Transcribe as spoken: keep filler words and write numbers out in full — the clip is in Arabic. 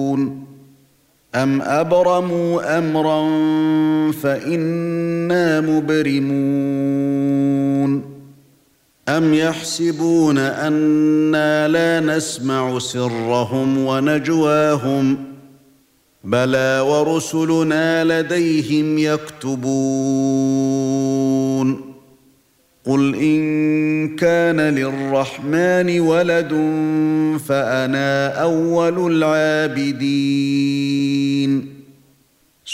أَمْ أَبْرَمُوا أَمْرًا فَإِنَّا مُبْرِمُونَ أَمْ يَحْسَبُونَ أَنَّا لَا نَسْمَعُ سِرَّهُمْ وَنَجْوَاهُمْ بَلَى وَرُسُلُنَا لَدَيْهِمْ يَكْتُبُونَ قُلْ إِن كَانَ لِلرَّحْمَنِ وَلَدٌ فَأَنَا أَوَّلُ الْعَابِدِينَ